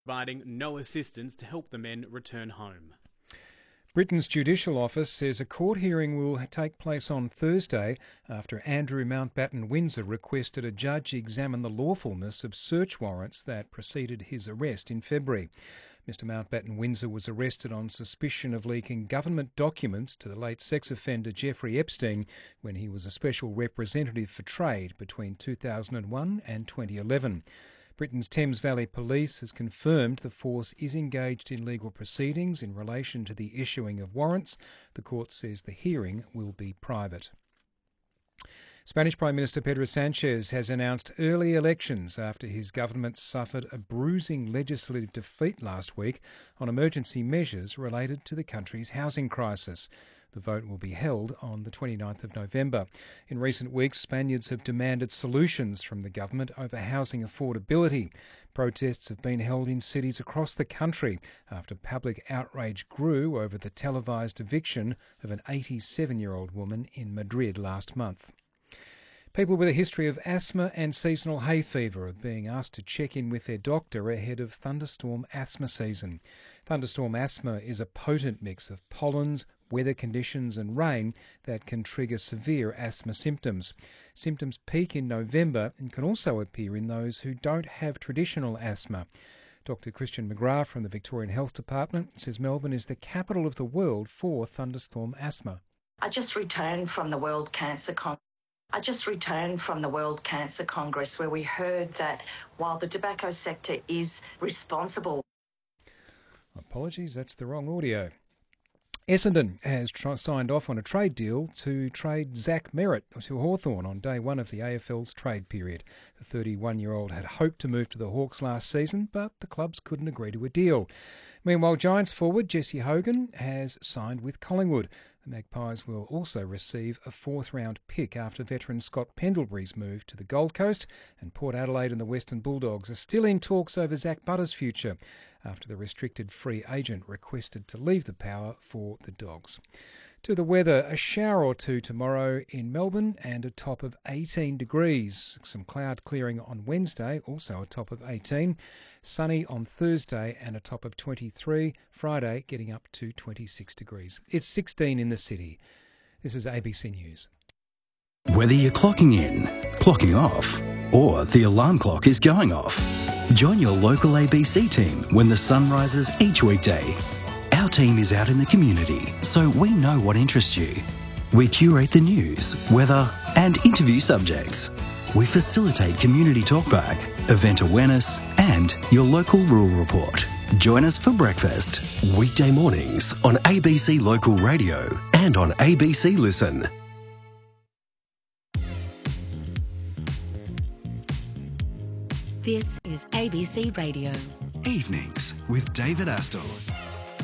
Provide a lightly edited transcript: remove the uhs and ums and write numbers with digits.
providing no assistance to help the men return home. Britain's Judicial Office says a court hearing will take place on Thursday after Andrew Mountbatten Windsor requested a judge examine the lawfulness of search warrants that preceded his arrest in February. Mr Mountbatten Windsor was arrested on suspicion of leaking government documents to the late sex offender Jeffrey Epstein when he was a special representative for trade between 2001 and 2011. Britain's Thames Valley Police has confirmed the force is engaged in legal proceedings in relation to the issuing of warrants. The court says the hearing will be private. Spanish Prime Minister Pedro Sanchez has announced early elections after his government suffered a bruising legislative defeat last week on emergency measures related to the country's housing crisis. The vote will be held on the 29th of November. In recent weeks, Spaniards have demanded solutions from the government over housing affordability. Protests have been held in cities across the country after public outrage grew over the televised eviction of an 87-year-old woman in Madrid last month. People with a history of asthma and seasonal hay fever are being asked to check in with their doctor ahead of thunderstorm asthma season. Thunderstorm asthma is a potent mix of pollens, weather conditions and rain that can trigger severe asthma symptoms. Symptoms peak in November and can also appear in those who don't have traditional asthma. Dr Christian McGrath from the Victorian Health Department says Melbourne is the capital of the world for thunderstorm asthma. I just returned from the World Cancer Congress where we heard that while the tobacco sector is responsible... Apologies, that's the wrong audio. Essendon has signed off on a trade deal to trade Zach Merrett to Hawthorn on day one of the AFL's trade period. The 31-year-old had hoped to move to the Hawks last season, but the clubs couldn't agree to a deal. Meanwhile, Giants forward Jesse Hogan has signed with Collingwood. The Magpies will also receive a fourth-round pick after veteran Scott Pendlebury's move to the Gold Coast, and Port Adelaide and the Western Bulldogs are still in talks over Zach Butter's future after the restricted free agent requested to leave the Power for the Dogs. To the weather, a shower or two tomorrow in Melbourne and a top of 18 degrees. Some cloud clearing on Wednesday, also a top of 18. Sunny on Thursday and a top of 23. Friday getting up to 26 degrees. It's 16 in the city. This is ABC News. Whether you're clocking in, clocking off, or the alarm clock is going off, join your local ABC team when the sun rises each weekday. Our team is out in the community, so we know what interests you. We curate the news, weather, and interview subjects. We facilitate community talkback, event awareness, and your local rural report. Join us for breakfast. Weekday mornings on ABC Local Radio and on ABC Listen. This is ABC Radio. Evenings with David Astle.